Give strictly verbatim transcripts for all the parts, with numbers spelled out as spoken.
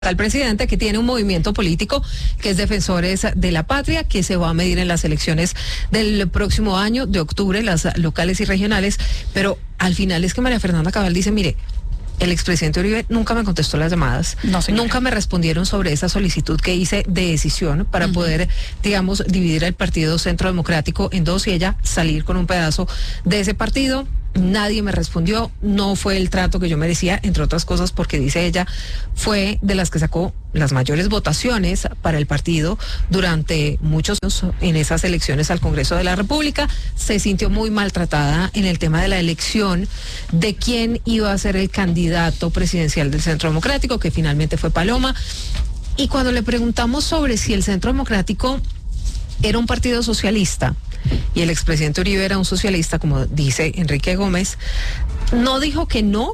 Al presidente, que tiene un movimiento político que es Defensores de la Patria, que se va a medir en las elecciones del próximo año, de octubre, las locales y regionales, pero al final es que María Fernanda Cabal dice, mire, el expresidente Uribe nunca me contestó las llamadas, no, nunca me respondieron sobre esa solicitud que hice de decisión para uh-huh. poder, digamos, dividir el Partido Centro Democrático en dos y ella salir con un pedazo de ese partido. Nadie me respondió, no fue el trato que yo merecía, entre otras cosas porque dice ella, fue de las que sacó las mayores votaciones para el partido durante muchos años en esas elecciones al Congreso de la República. Se sintió muy maltratada en el tema de la elección de quién iba a ser el candidato presidencial del Centro Democrático, que finalmente fue Paloma. Y cuando le preguntamos sobre si el Centro Democrático era un partido socialista, y el expresidente Uribe era un socialista, como dice Enrique Gómez, no dijo que no,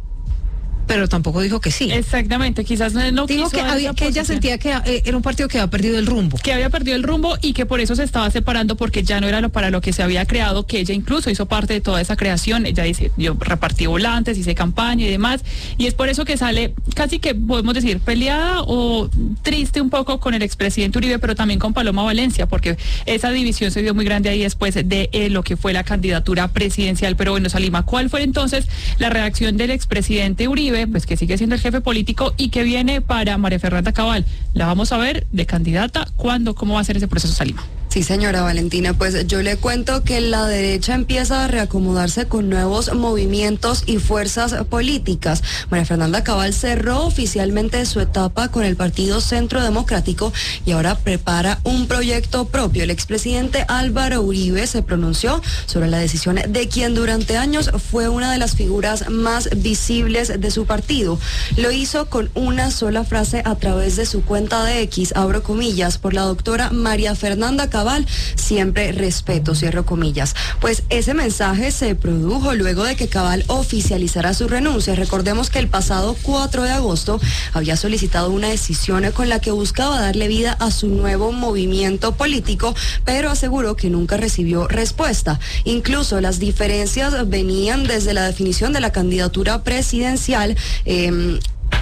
pero tampoco dijo que sí. Exactamente, quizás no, no dijo que, había, que ella sentía que eh, era un partido que había perdido el rumbo. Que había perdido el rumbo y que por eso se estaba separando, porque ya no era lo para lo que se había creado, que ella incluso hizo parte de toda esa creación. Ella dice, yo repartí volantes, hice campaña y demás, y es por eso que sale casi que podemos decir peleada o triste un poco con el expresidente Uribe, pero también con Paloma Valencia, porque esa división se dio muy grande ahí después de eh, lo que fue la candidatura presidencial. Pero bueno, Salima, ¿cuál fue entonces la reacción del expresidente Uribe? Pues que sigue siendo el jefe político y que viene para María Fernanda Cabal. La vamos a ver de candidata. ¿Cuándo? ¿Cómo va a ser ese proceso, Salima? Sí, señora Valentina, pues yo le cuento que la derecha empieza a reacomodarse con nuevos movimientos y fuerzas políticas. María Fernanda Cabal cerró oficialmente su etapa con el Partido Centro Democrático y ahora prepara un proyecto propio. El expresidente Álvaro Uribe se pronunció sobre la decisión de quien durante años fue una de las figuras más visibles de su partido. Lo hizo con una sola frase a través de su cuenta de X, abro comillas, por la doctora María Fernanda Cabal, siempre respeto, cierro comillas. Pues ese mensaje se produjo luego de que Cabal oficializara su renuncia. Recordemos que el pasado cuatro de agosto había solicitado una decisión con la que buscaba darle vida a su nuevo movimiento político, pero aseguró que nunca recibió respuesta. Incluso las diferencias venían desde la definición de la candidatura presidencial, eh,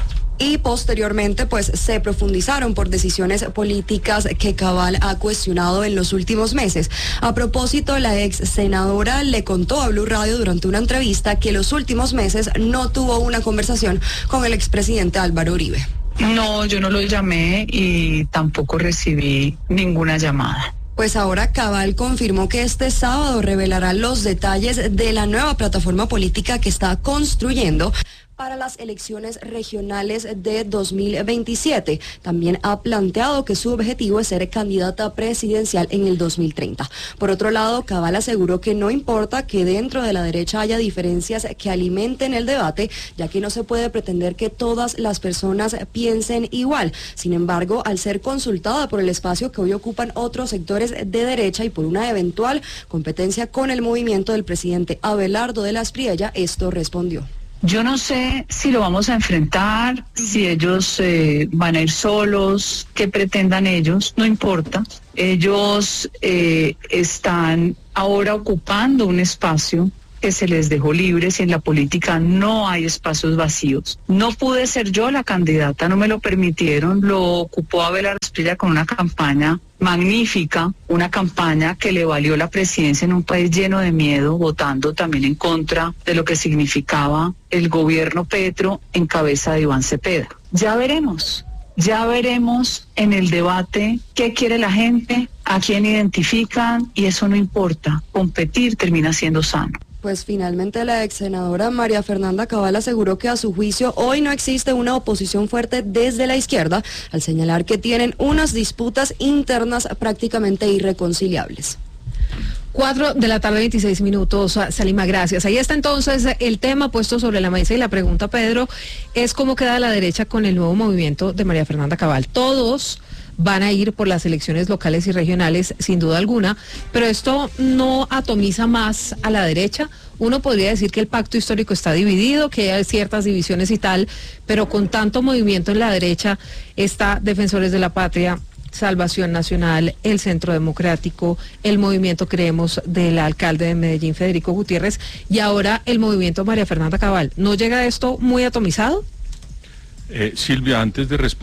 y posteriormente pues se profundizaron por decisiones políticas que Cabal ha cuestionado en los últimos meses. A propósito, la ex senadora le contó a Blue Radio durante una entrevista que los últimos meses no tuvo una conversación con el expresidente Álvaro Uribe. No, yo no lo llamé y tampoco recibí ninguna llamada. Pues ahora Cabal confirmó que este sábado revelará los detalles de la nueva plataforma política que está construyendo para las elecciones regionales de dos mil veintisiete. También ha planteado que su objetivo es ser candidata presidencial en el dos mil treinta. Por otro lado, Cabal aseguró que no importa que dentro de la derecha haya diferencias que alimenten el debate, ya que no se puede pretender que todas las personas piensen igual. Sin embargo, al ser consultada por el espacio que hoy ocupan otros sectores de derecha y por una eventual competencia con el movimiento del presidente Abelardo de la Espriella, esto respondió. Yo no sé si lo vamos a enfrentar, si ellos eh, van a ir solos, qué pretendan ellos, no importa. Ellos eh, están ahora ocupando un espacio que se les dejó libres y en la política no hay espacios vacíos. No pude ser yo la candidata, no me lo permitieron, lo ocupó Abelardo Espriella con una campaña magnífica, una campaña que le valió la presidencia en un país lleno de miedo, votando también en contra de lo que significaba el gobierno Petro en cabeza de Iván Cepeda. Ya veremos, ya veremos en el debate qué quiere la gente, a quién identifican, y eso no importa, competir termina siendo sano. Pues finalmente la ex senadora María Fernanda Cabal aseguró que a su juicio hoy no existe una oposición fuerte desde la izquierda, al señalar que tienen unas disputas internas prácticamente irreconciliables. Cuatro de la tarde, veintiséis minutos, Salima, gracias. Ahí está entonces el tema puesto sobre la mesa y la pregunta, Pedro, es cómo queda la derecha con el nuevo movimiento de María Fernanda Cabal. Todos van a ir por las elecciones locales y regionales, sin duda alguna, pero esto no atomiza más a la derecha. Uno podría decir que el pacto histórico está dividido, que hay ciertas divisiones y tal, pero con tanto movimiento en la derecha está Defensores de la Patria, Salvación Nacional, el Centro Democrático, el movimiento Creemos del alcalde de Medellín, Federico Gutiérrez, y ahora el movimiento María Fernanda Cabal. ¿No llega esto muy atomizado? Eh, Silvia, antes de responder